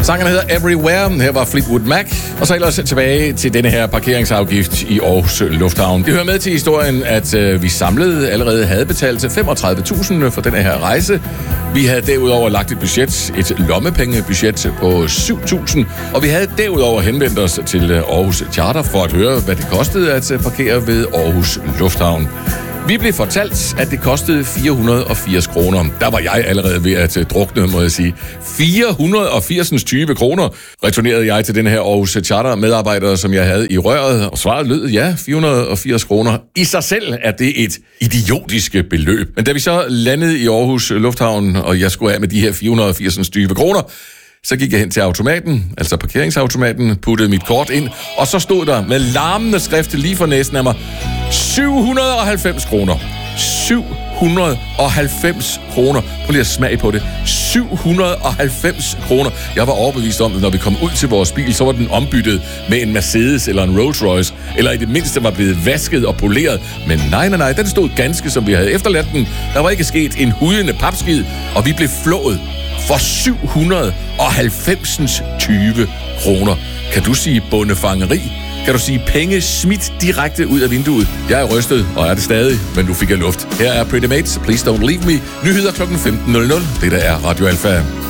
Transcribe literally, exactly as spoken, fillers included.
Sangen hedder Everywhere. Her var Fleetwood Mac. Og så ellers tilbage til denne her parkeringsafgift i Aarhus Lufthavn. Det hører med til historien, at øh, vi samlede allerede havde betalt femogtredive tusind for denne her rejse. Vi havde derudover lagt et budget, et lommepengebudget på syv tusind, og vi havde derudover henvendt os til Aarhus Charter for at høre, hvad det kostede at parkere ved Aarhus Lufthavn. Vi blev fortalt, at det kostede fire hundrede og firs kroner. Der var jeg allerede ved at drukne, må jeg sige. fire hundrede og firs tyve kroner returnerede jeg til den her Aarhus Charter medarbejder, som jeg havde i røret. Og svaret lød, ja, fire hundrede og firs kroner. I sig selv er det et idiotisk beløb. Men da vi så landede i Aarhus Lufthavn, og jeg skulle af med de her fire hundrede og firs tyve kroner, så gik jeg hen til automaten, altså parkeringsautomaten, puttede mit kort ind, og så stod der med larmende skrift lige for næsen af mig, syv hundrede og halvfems kroner. syv hundrede og halvfems kroner. Prøv lige at smage på det. syv hundrede og halvfems kroner. Jeg var overbevist om, at når vi kom ud til vores bil, så var den ombyttet med en Mercedes eller en Rolls Royce, eller i det mindste var blevet vasket og poleret. Men nej, nej, nej, den stod ganske, som vi havde efterladt den. Der var ikke sket en hudende papskid, og vi blev flået for syv hundrede og halvfems tyve kroner. Kan du sige bondefangeri? Kan du sige penge smidt direkte ud af vinduet? Jeg er rystet, og er det stadig, men nu fik jeg luft. Her er Pretty Mates, Please Don't Leave Me. Nyheder klokken femten nul nul. Det der er Radio Alfa.